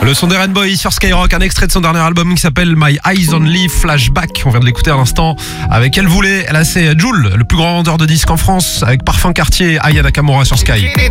Le son d'Eren Boy sur Skyrock, un extrait de son dernier album qui s'appelle My Eyes Only Flashback. On vient de l'écouter à l'instant avec Elle Voulait. Là, c'est Jul, le plus grand vendeur de disques en France, avec Parfum Cartier, Aya Nakamura sur Sky.